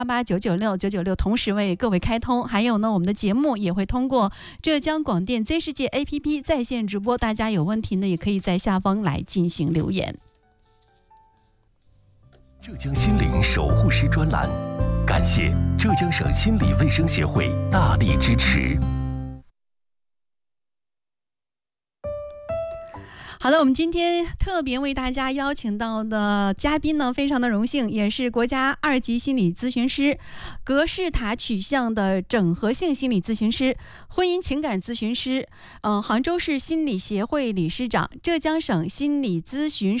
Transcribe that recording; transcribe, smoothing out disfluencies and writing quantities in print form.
88996996同时为各位开通。还有呢，我们的节目也会通过浙江广电 Z 世界 APP 在线直播，大家有问题呢也可以在下方来进行留言。 浙江心灵守护师专栏，感谢浙江省心理卫生协会大力支持。 好的，我们今天特别为大家邀请到的嘉宾呢，非常的荣幸，也是国家2级心理咨询师，格式塔取向的整合性心理咨询师，婚姻情感咨询师，杭州市心理协会理事长，浙江省心理咨询